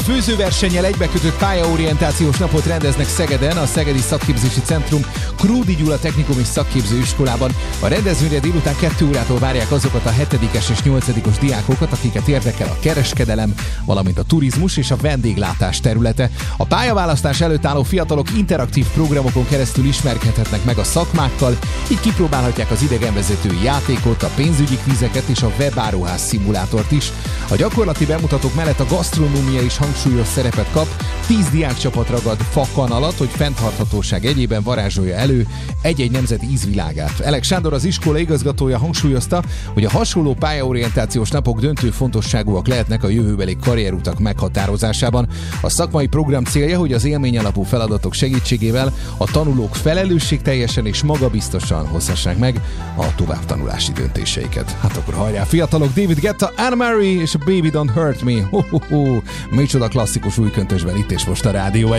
Főzőversennyel egybekötött pályaorientációs napot rendeznek Szegeden, a Szegedi Szakképzési Centrum Krúdy Gyula Technikum és Szakképző Iskolában. A rendezvényre délután 2 órától várják azokat a 7-es és 8-os diákokat, akiket érdekel a kereskedelem, valamint a turizmus és a vendéglátás területe. A pályaválasztás előtt álló fiatalok interaktív programokon keresztül ismerkedhetnek meg a szakmákkal, így kipróbálhatják az idegenvezető játékot, a pénzügyi kvízeket és a webáruház szimulátort is. A gyakorlati bemutatók mellett a gasztronómia is hangsúlyos szerepet kap. 10 diákcsapat ragad fakanalat, hogy fenntarthatóság egyében varázsolja elő egy-egy nemzet ízvilágát. Elek Sándor, az iskola igazgatója hangsúlyozta, hogy a hasonló pályaorientációs napok döntő fontosságúak lehetnek a jövőbeli karrierutak meghatározásában. A szakmai program célja, hogy az élmény alapú feladatok segítségével a tanulók felelősségteljesen és magabiztosan hozhassák meg a továbbtanulási döntéseiket. Hát akkor hajrá, fiatalok! David Guetta, Anne-Marie és a Baby Don't Hurt Me. Micsoda klasszikus új köntösben itt és most a Rádió 1.